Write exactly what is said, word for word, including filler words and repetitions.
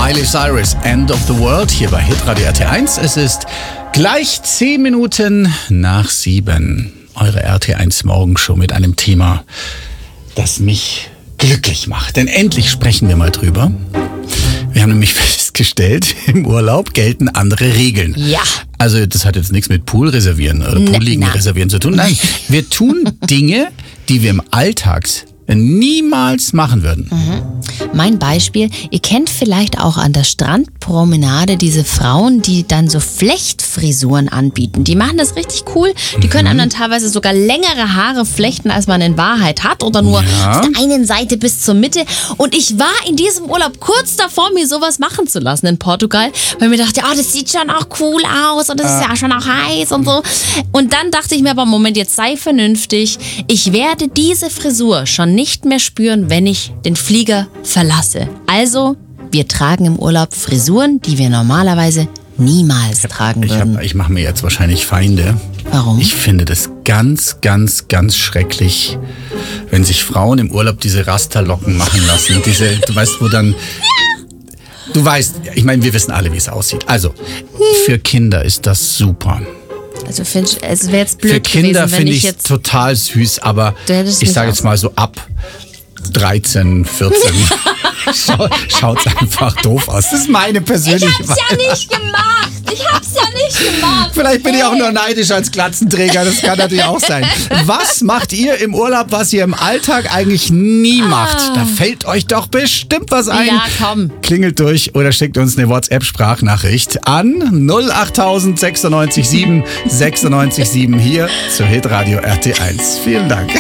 Miley Cyrus, End of the World, hier bei Hitradio R T eins. Es ist gleich zehn Minuten nach sieben. Eure R T eins Morgenshow mit einem Thema, das mich glücklich macht. Denn endlich sprechen wir mal drüber. Wir haben nämlich festgestellt, im Urlaub gelten andere Regeln. Ja. Also das hat jetzt nichts mit Pool reservieren oder Poolliegen Na, na. reservieren zu tun. Nein, wir tun Dinge, die wir im Alltag niemals machen würden. Mein Beispiel, ihr kennt vielleicht auch an der Strandpromenade diese Frauen, die dann so Flechtfrisuren anbieten. Die machen das richtig cool. Die können einem dann teilweise sogar längere Haare flechten, als man in Wahrheit hat. Oder nur Ja. von der einen Seite bis zur Mitte. Und ich war in diesem Urlaub kurz davor, mir sowas machen zu lassen in Portugal. Weil mir dachte, oh, das sieht schon auch cool aus und das ist ja schon auch heiß und so. Und dann dachte ich mir aber, Moment, jetzt sei vernünftig. Ich werde diese Frisur schon nicht mehr spüren, wenn ich den Flieger verlasse. Also, wir tragen im Urlaub Frisuren, die wir normalerweise niemals tragen Ich, würden. hab- ich mache mir jetzt wahrscheinlich Feinde. Warum? Ich finde das ganz, ganz, ganz schrecklich, wenn sich Frauen im Urlaub diese Rasterlocken machen lassen. Diese, du weißt, wo dann... Du weißt, ich meine, wir wissen alle, wie es aussieht. Also, für Kinder ist das super. Also, find, ich- es wäre jetzt blöd Für Kinder gewesen, wenn finde ich ich jetzt... total süß, aber Du hättest ich mich sage auch- jetzt mal so ab dreizehn, vierzehn schau, schaut's einfach doof aus. Das ist meine persönliche Ich hab's ja nicht gemacht! Ich hab's ja nicht gemacht! Vielleicht bin ich auch nur neidisch als Glatzenträger, das kann natürlich auch sein. Was macht ihr im Urlaub, was ihr im Alltag eigentlich nie macht? Da fällt euch doch bestimmt was ein. Ja, komm. Klingelt durch oder schickt uns eine WhatsApp-Sprachnachricht an null acht tausend sechsundneunzig sieben sechsundneunzig sieben hier zu Hitradio R T eins. Vielen Dank.